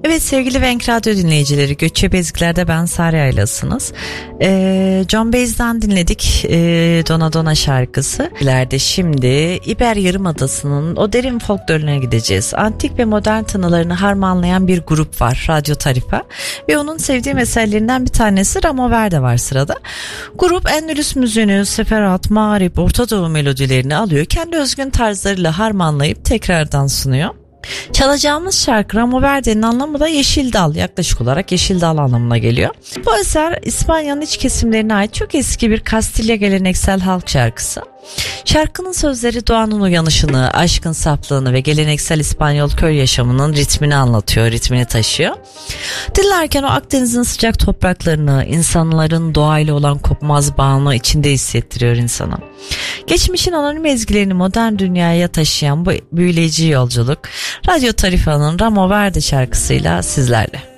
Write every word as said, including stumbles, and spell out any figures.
Evet sevgili Venk Radyo dinleyicileri, Göçebe Ezgiler'de ben Sare Aylasınız. Ee, John Baez'den dinledik ee, Dona Dona şarkısı. İleride şimdi İber Yarımadası'nın o derin folkloruna gideceğiz. Antik ve modern tınılarını harmanlayan bir grup var, Radyo Tarifa. Ve onun sevdiğim eserlerinden bir tanesi Ramo Verde var sırada. Grup Endülüs müziğini, seferat, mağrip, Orta Doğu melodilerini alıyor. Kendi özgün tarzlarıyla harmanlayıp tekrardan sunuyor. Çalacağımız şarkı Ramo Verde'nin anlamı da yeşil dal, yaklaşık olarak yeşil dal anlamına geliyor. Bu eser İspanya'nın iç kesimlerine ait çok eski bir Kastilya geleneksel halk şarkısı. Şarkının sözleri doğanın uyanışını, aşkın saflığını ve geleneksel İspanyol köy yaşamının ritmini anlatıyor, ritmini taşıyor. Dinlerken o Akdeniz'in sıcak topraklarını, insanların doğayla olan kopmaz bağını içinde hissettiriyor insana. Geçmişin anonim ezgilerini modern dünyaya taşıyan bu büyüleyici yolculuk, Radyo Tarifa'nın Ramo Verde şarkısıyla sizlerle.